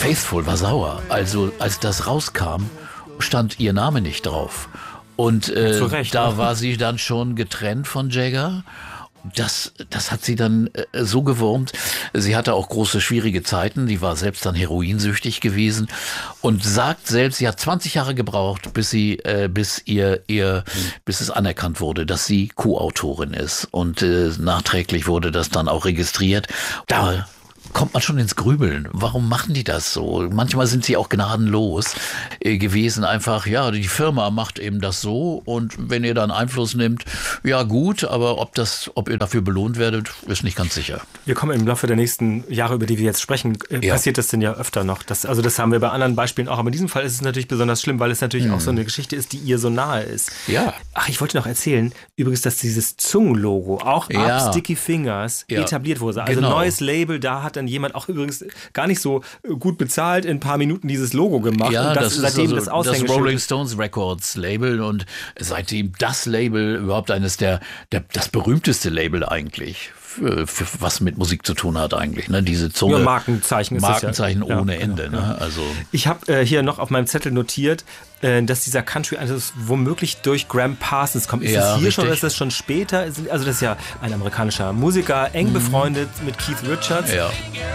Faithful war sauer. Also als das rauskam, stand ihr Name nicht drauf. Und da war sie dann schon getrennt von Jagger. Das hat sie dann so gewurmt. Sie hatte auch große, schwierige Zeiten. Die war selbst dann heroinsüchtig gewesen und sagt selbst, sie hat 20 Jahre gebraucht, bis es anerkannt wurde, dass sie Co-Autorin ist. Und nachträglich wurde das dann auch registriert. Da kommt man schon ins Grübeln. Warum machen die das so? Manchmal sind sie auch gnadenlos gewesen. Einfach, ja, die Firma macht eben das so und wenn ihr dann Einfluss nimmt, ja gut, aber ob ihr dafür belohnt werdet, ist nicht ganz sicher. Wir kommen im Laufe der nächsten Jahre, über die wir jetzt sprechen, passiert das denn ja öfter noch. Das haben wir bei anderen Beispielen auch, aber in diesem Fall ist es natürlich besonders schlimm, weil es natürlich auch so eine Geschichte ist, die ihr so nahe ist. Ja. Ach, ich wollte noch erzählen, übrigens, dass dieses Zungenlogo auch ab Sticky Fingers etabliert wurde. Also neues Label, da hat dann jemand auch übrigens gar nicht so gut bezahlt in ein paar Minuten dieses Logo gemacht. Ja, und das ist seitdem das Rolling Stones Records Label und seitdem das Label überhaupt das berühmteste Label eigentlich. Für was mit Musik zu tun hat eigentlich, ne? Diese Zunge. Ja, Markenzeichen ohne Ende. Genau. Ne? Also ich habe hier noch auf meinem Zettel notiert, dass dieser Country womöglich durch Graham Parsons kommt. Ist das hier richtig schon oder ist das schon später? Also das ist ja ein amerikanischer Musiker, eng befreundet mit Keith Richards. Ja.